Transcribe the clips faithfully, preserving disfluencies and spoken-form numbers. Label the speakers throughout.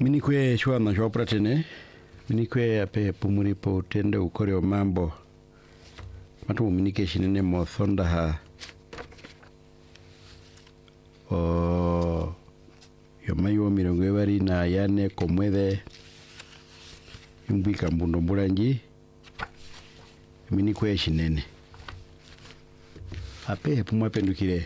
Speaker 1: Minikwe shwa na shwa pratene. Minikwe ape pumuri po tende ukore o mambo. Matu minike shinene mo thonda ha. O yomayo mirongo ebari na yane komwede. Yumbika mbundo mburanji. Minikwe shinene. Ape pumwa pendukire.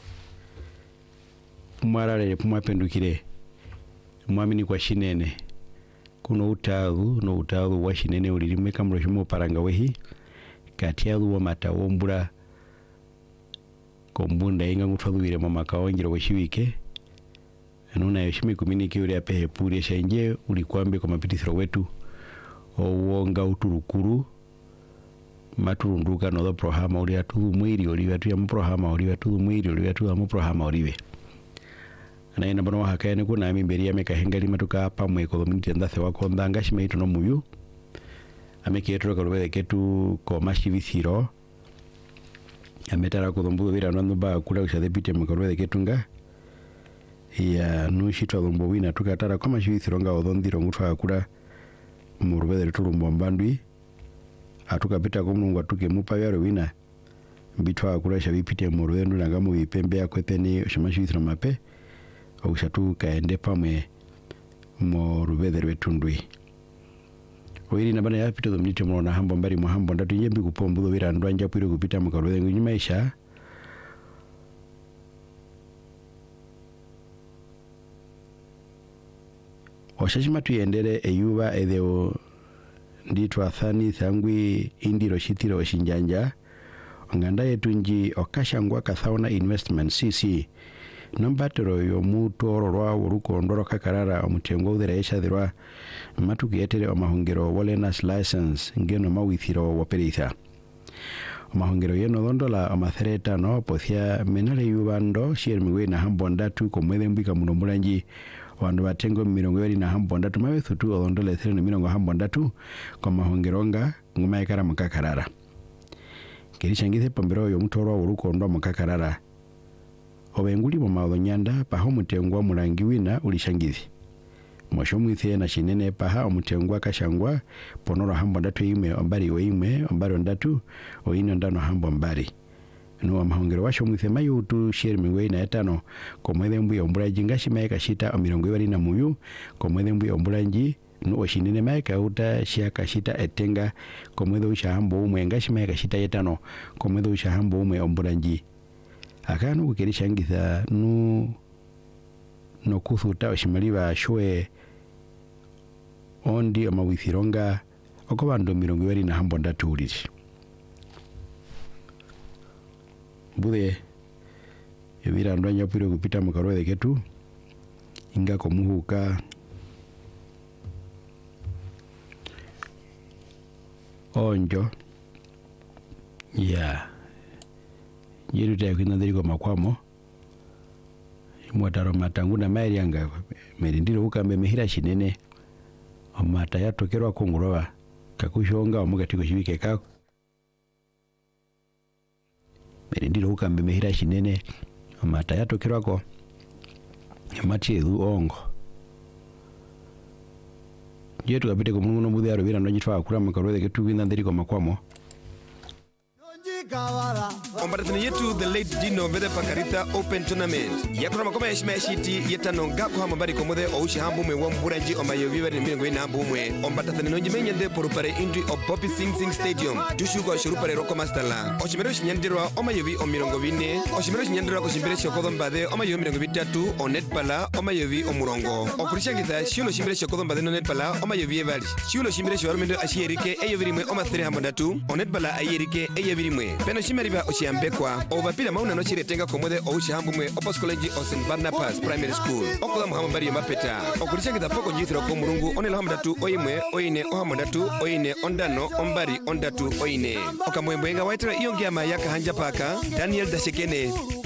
Speaker 1: Pumwarare pumwa pendukire. Mwamini kwa shinene kuno utagu no utagu wa shinene ulirime kamro shimo paranga wehi katiagu wa matawombura kombunda inga ngutwabire mama kaonjira weshibike anuna yoshimi kuminiki uri apehe puri shenje ulikwambe kwa mapitithiro wetu owonga uturukuru maturunduka no do prohama uri atu mwiri uri atu ya mprohama uri atu mwiri uri atu ya mprohama uriwe na ina bono hakane kuna ami beria meka hengali matuka pa mwe ko minti ndathe wako ndanga shimeito no muyu ameke etro ko bele ketu ko mashivithiro ametara ko dombu bira no ba kula usha debite mko bele ketunga ya nushito dombu wina tukatara ko mashivithiro nga odondiro ngutwa akura mu rubele tulumbo mbandwi atuka bita ko mungu atuke mupa yaro wina bitwa akura shabipite mu rubele ndanga mu bipembe akweteni shamashivithiro mape Oshatu kaende pamwe mo rubethe rwetundwi oiri nabana ya pito domnite mo na hambo mbari mo hambo ndatu yembi kupombudo bira ndwanja piro kupita mu karubethe nyuma isha oshashima tuyendere eyuba edeo nditwa thani thangwi indiro shitiro oshinjanja nganda yetunji okashangwa kathaona investment C C Nambatero yo mutu ororwa uruko ndoro kakarara omutengo udhere eshadirwa matukiyetere omahongero walenas license ngeno mawithiro waperitha omahongero yeno dondola omathereta no pothia menale yubando shiermiwe na hambondatu komwede mbika munombulanji wandu batengo mirongo yari na hambondatu mawethutu odondole there no mirongo hambondatu komahongeronga ngumaikara mukakarara kirishangithe pombero yo mutu ororwa uruko ndo mukakarara Obenguli mo maudonyanda paha omutengwa murangi wina ulishangithi. Mwasho mwithie na shinene paha omutengwa kashangwa ponoro hambo ndatu ime ombari oime ombari ondatu oino ndano hambo mbari. Nuwa mahongero washo mwithie mayu utu shirimiwe na etano komwede mbui omburaji ngashi maeka shita omirongo iwari na muyu komwede mbui omburaji nuwa shinene maeka uta shiaka shita etenga komwede usha hambo umwe ngashi maeka shita etano komwede usha hambo umwe omburaji. Akanu kukirisha ngitha nu no kuthuta oshimaliba shwe ondi omawithironga okobando mirongo ibiri na hambo ndatu uliri bude ebira ndwanya piro kupita mu karwethe ketu inga komuhuka onjo ya yeah. Yeru tayo kinandiri kwa makwamo Mwataro matangu na mairi anga Merindiro ukambe mehira shinene Omata ya tokerwa kungurowa Kakushonga omuga tiko shibike kako Merindiro ukambe mehira shinene Omata ya tokerwa ko Machi edu ongo Yetu kapite kumungu nombudhi ya rubira Ndonjitwa akura makarwethe ketu kinandiri kwa makwamo
Speaker 2: Ombaratani yetu the late Dino Vede Pakarita Open Tournament yakura makoma yashima yashiti yetano ngako hama bari komode oushi hambu mwe wamburanji omayoviva ni mirengo ina hambu mwe ombaratani nonjimenya nde porupare indri o Poppy Sing Sing Stadium dushuko shurupare roko mastala oshimero shinyandirwa omayovi omirongo vine oshimero shinyandirwa kushimbire shokodo mbade omayovi mirengo vitatu onetpala omayovi omurongo okurishangitha shiulo shimbire shokodo mbade onetpala omayovi evali shiulo shimbire shiwarumendo ashierike eyovirimwe omathere hambondatu onetpala ayerike eyovirimwe peno shimeriba oshiambekwa obapila mauna no chiretenga komode oushi hambumwe Opus College of Saint Barnabas Primary School okola muhamba bari mapeta okurishangitha poko njithiro ko murungu onela hamdatu oyimwe oyine ohamondatu oyine ondano ombari ondatu oyine okamwembwenga waitira iyongia mayaka hanja paka Daniel Dashekene